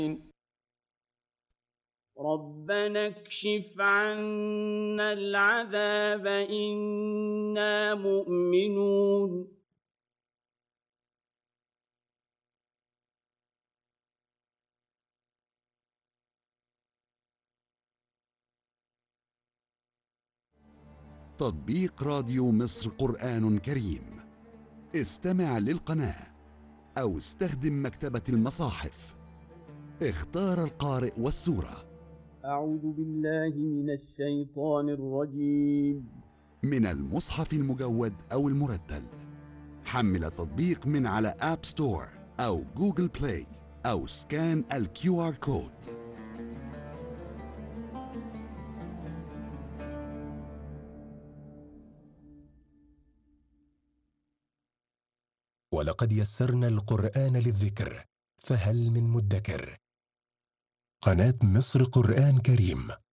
ربنا اكشف عنا العذاب إنا مؤمنون تطبيق راديو مصر قرآن كريم. استمع للقناة أو استخدم مكتبة المصاحف. اختار القارئ والسورة. أعوذ بالله من الشيطان الرجيم. من المصحف المجود أو المرتل. حمل التطبيق من على آب ستور أو جوجل بلاي أو سكان الQR كود. ولقد يسرنا القرآن للذكر فهل من مدكر. قناة مصر قرآن كريم